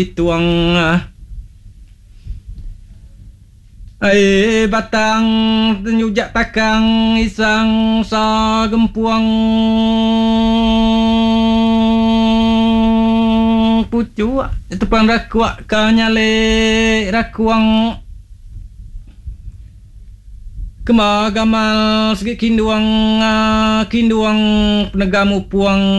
tuang batang nyujak takang isang sa gempuang pucu itu pang rakuak kanyale rakuang kemagamal segi kinduang kinduang penegamu puang